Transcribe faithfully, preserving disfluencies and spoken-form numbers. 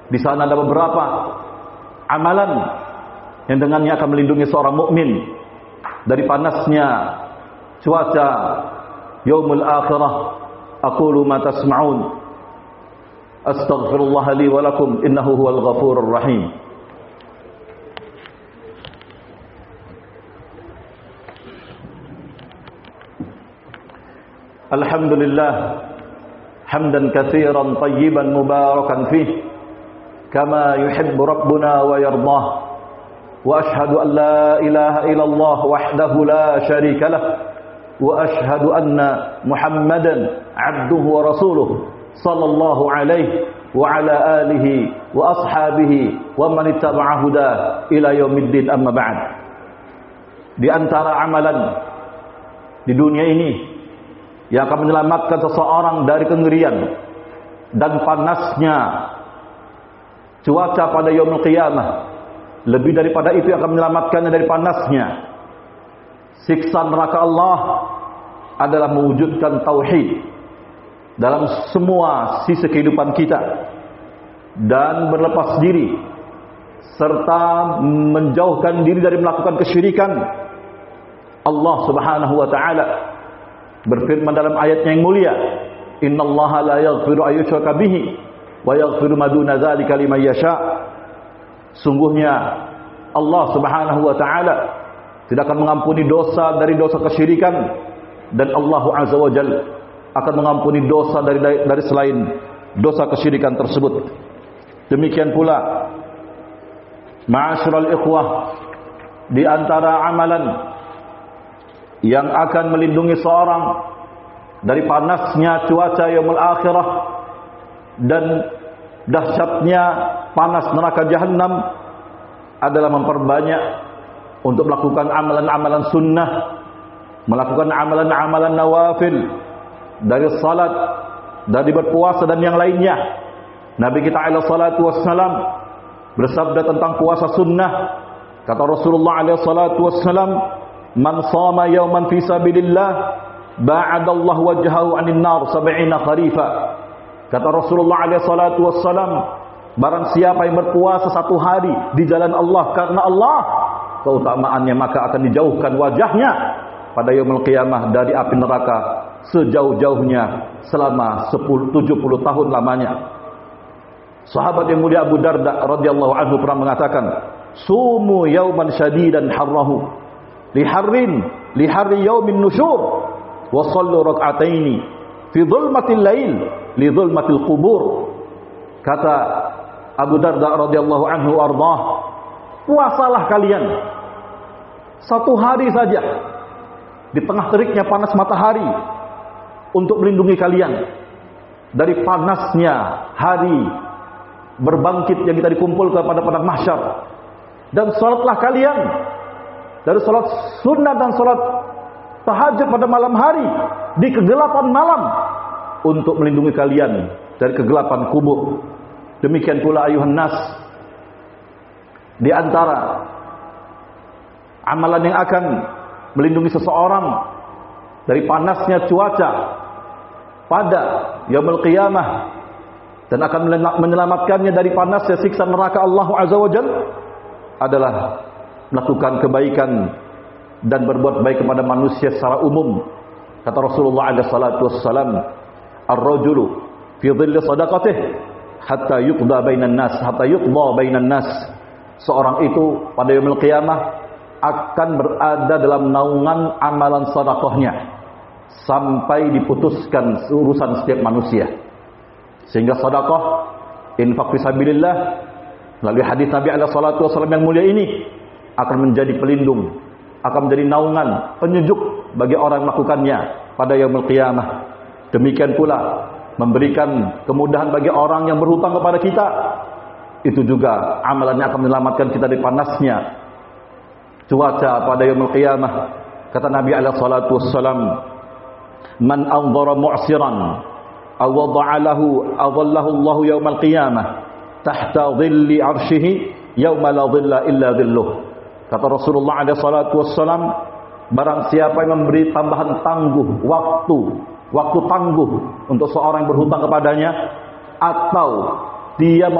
Di sana ada beberapa amalan yang dengannya akan melindungi seorang mukmin dari panasnya cuaca yaumul akhirah. Aqulu ma tasma'un. Astaghfirullah li wa lakum innahu huwal ghafurur rahim. Alhamdulillah hamdan katsiran tayyiban mubarakan fih kama yuhibbu rabbuna wa yardah. Wa ashhadu an la ilaha illallah wahdahu la syarika lah wa ashhadu anna Muhammadan abduhu wa rasuluh sallallahu alaihi wa ala alihi wa ashabihi wa man ittaba'a huda ila yaumiddin, amma ba'd. Di antara amalan di dunia ini yang akan menyelamatkan seseorang dari kengerian dan panasnya cuaca pada yaumul qiyamah, lebih daripada itu yang akan menyelamatkannya dari panasnya siksa neraka Allah, adalah mewujudkan tauhid dalam semua sisi kehidupan kita dan berlepas diri serta menjauhkan diri dari melakukan kesyirikan. Allah Subhanahu wa taala berfirman dalam ayatnya yang mulia, innallaha la yaghfiru an yushraka bihi wa yaghfiru ma duna dzalika liman yasha. Sungguhnya Allah Subhanahu wa taala tidak akan mengampuni dosa dari dosa kesyirikan, dan Allah Azza wa Jalla akan mengampuni dosa dari dari selain dosa kesyirikan tersebut. Demikian pula ma'asyiral ikhwah, di antara amalan yang akan melindungi seorang dari panasnya cuaca yaumul akhirah dan dahsyatnya panas neraka jahanam adalah memperbanyak untuk melakukan amalan-amalan sunnah, melakukan amalan-amalan nawafil, dari salat, dari berpuasa dan yang lainnya. Nabi kita alaihi salatu wassalam bersabda tentang puasa sunnah. Kata Rasulullah alaihi salatu wassalam, man shama yawman fi sabilillah ba'adallahu wajhahu 'anil nar sab'ina kharifa. Kata Rasulullah alaihi salatu wassalam, barang siapa yang berpuasa satu hari di jalan Allah karena Allah, keutamaannya maka akan dijauhkan wajahnya pada yaumul qiyamah dari api neraka sejauh-jauhnya selama sepuluh tujuh puluh tahun lamanya. Sahabat yang mulia Abu Darda radhiyallahu anhu pernah mengatakan, sumu yauman syadidan harrahu liharrin liharri yaumin nusyur wa sallu rak'ataini fi dhulmatil lail li dhulmatil qubur. Kata Abu Darda radhiyallahu anhu ardah, puasalah kalian satu hari saja di tengah teriknya panas matahari untuk melindungi kalian dari panasnya hari berbangkit yang kita dikumpulkan pada padang mahsyar, dan salatlah kalian dari salat sunnah dan salat tahajud pada malam hari di kegelapan malam untuk melindungi kalian dari kegelapan kubur. Demikian pula ayuhan nas, di antara amalan yang akan melindungi seseorang dari panasnya cuaca pada yaumul qiyamah dan akan menyelamatkannya dari panasnya siksa neraka Allah Azza wa Jalla adalah melakukan kebaikan dan berbuat baik kepada manusia secara umum. Kata Rasulullah alaihi salatu wassalam, ar-rajulu fi dhilli sadaqatih hatta yuqda bainan nas hatta yuqda bainan nas. Seorang itu pada yaumul qiyamah akan berada dalam naungan amalan sedekahnya sampai diputuskan urusan setiap manusia. Sehingga sedekah, infak fisabilillah, melalui hadis Nabi alaihi salatu wasallam yang mulia ini akan menjadi pelindung, akan menjadi naungan, penyejuk bagi orang yang melakukannya pada yaumul qiyamah. Demikian pula memberikan kemudahan bagi orang yang berhutang kepada kita, itu juga amalannya akan menyelamatkan kita dari panasnya cuaca pada yaumul qiyamah. Kata Nabi alaihi salatu wassalam, man anzara mu'siran aw wada'a lahu adallahu Allahu yaumal qiyamah tahta dhilli 'arsyihi yauma la dhilla illa dhilluh. Kata Rasulullah alaihi salatu wassalam, barang siapa yang memberi tambahan tangguh waktu, waktu tangguh untuk seorang yang berhutang kepadanya, atau dia